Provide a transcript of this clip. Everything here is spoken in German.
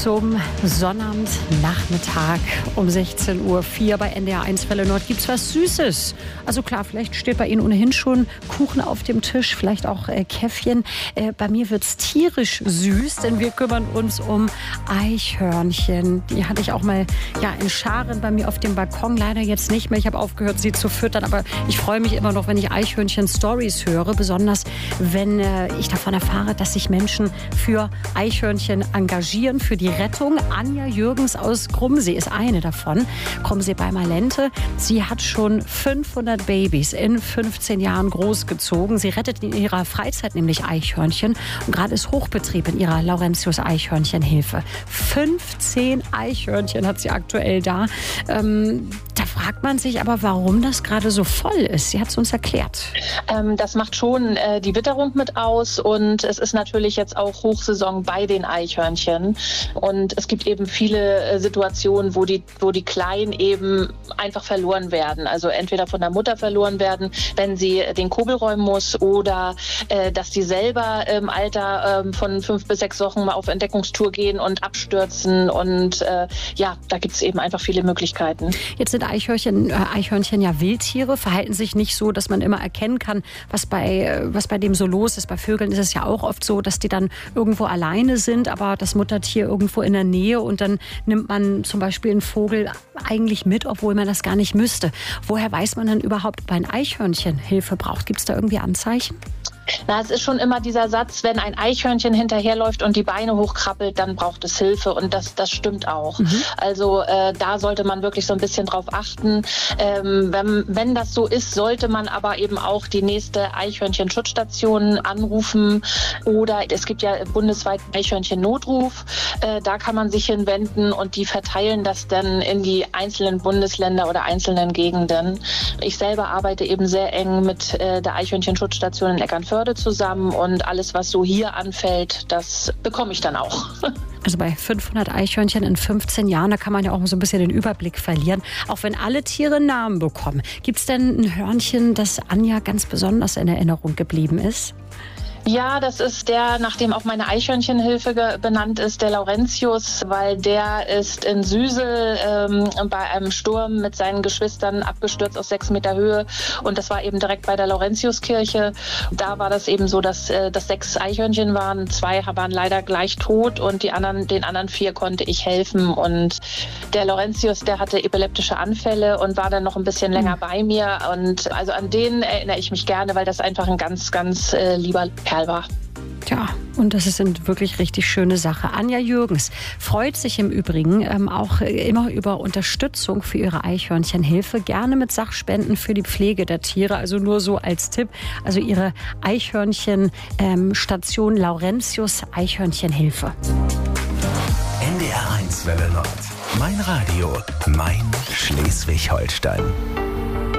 zum Sonnabendnachmittag um 16:04 Uhr bei NDR1 Welle Nord gibt's was Süßes. Also klar, vielleicht steht bei Ihnen ohnehin schon Kuchen auf dem Tisch, vielleicht auch Käffchen. Bei mir wird's tierisch süß, denn wir kümmern uns um Eichhörnchen. Die hatte ich auch mal in Scharen bei mir auf dem Balkon. Leider jetzt nicht mehr. Ich habe aufgehört, sie zu füttern, aber ich freue mich immer noch, wenn ich Eichhörnchen-Stories höre. Besonders, wenn ich davon erfahre, dass sich Menschen für Eichhörnchen engagieren, für die Rettung. Anja Jürgens aus Krumsee ist eine davon. Krumsee bei Malente. Sie hat schon 500 Babys in 15 Jahren großgezogen. Sie rettet in ihrer Freizeit nämlich Eichhörnchen. Und gerade ist Hochbetrieb in ihrer Laurentius Eichhörnchenhilfe. 15 Eichhörnchen hat sie aktuell da. Da fragt man sich aber, warum das gerade so voll ist. Sie hat es uns erklärt. Das macht schon die Witterung mit aus und es ist natürlich jetzt auch Hochsaison bei den Eichhörnchen. Und es gibt eben viele Situationen, wo die Kleinen eben einfach verloren werden. Also entweder von der Mutter verloren werden, wenn sie den Kobel räumen muss, oder dass die selber im Alter von 5 bis 6 Wochen mal auf Entdeckungstour gehen und abstürzen. Und da gibt es eben einfach viele Möglichkeiten. Jetzt sind Eichhörnchen ja Wildtiere, verhalten sich nicht so, dass man immer erkennen kann, was bei dem so los ist. Bei Vögeln ist es ja auch oft so, dass die dann irgendwo alleine sind, aber das Muttertier irgendwo in der Nähe, und dann nimmt man zum Beispiel einen Vogel eigentlich mit, obwohl man das gar nicht müsste. Woher weiß man denn überhaupt, ob ein Eichhörnchen Hilfe braucht? Gibt es da irgendwie Anzeichen? Na, es ist schon immer dieser Satz, wenn ein Eichhörnchen hinterherläuft und die Beine hochkrabbelt, dann braucht es Hilfe, und das stimmt auch. Also da sollte man wirklich so ein bisschen drauf achten. Wenn das so ist, sollte man aber eben auch die nächste Eichhörnchen-Schutzstation anrufen, oder es gibt ja bundesweit Eichhörnchen-Notruf. Da kann man sich hinwenden und die verteilen das dann in die einzelnen Bundesländer oder einzelnen Gegenden. Ich selber arbeite eben sehr eng mit der Eichhörnchen-Schutzstation in Eckernförde zusammen, und alles, was so hier anfällt, das bekomme ich dann auch. Also bei 500 Eichhörnchen in 15 Jahren, da kann man ja auch so ein bisschen den Überblick verlieren, auch wenn alle Tiere Namen bekommen. Gibt es denn ein Hörnchen, das Anja ganz besonders in Erinnerung geblieben ist? Ja, das ist der, nach dem auch meine Eichhörnchenhilfe benannt ist, der Laurentius, weil der ist in Süsel bei einem Sturm mit seinen Geschwistern abgestürzt aus 6 Meter Höhe, und das war eben direkt bei der Laurentiuskirche. Da war das eben so, dass 6 Eichhörnchen waren, 2 waren leider gleich tot, und den anderen 4 konnte ich helfen, und der Laurentius, der hatte epileptische Anfälle und war dann noch ein bisschen länger bei mir, und also an den erinnere ich mich gerne, weil das einfach ein ganz, ganz lieber Kerl war. Ja, und das ist eine wirklich richtig schöne Sache. Anja Jürgens freut sich im Übrigen auch immer über Unterstützung für ihre Eichhörnchenhilfe, gerne mit Sachspenden für die Pflege der Tiere, also nur so als Tipp. Also ihre Eichhörnchenstation Laurentius Eichhörnchenhilfe. NDR1 Welle Nord. Mein Radio, mein Schleswig-Holstein.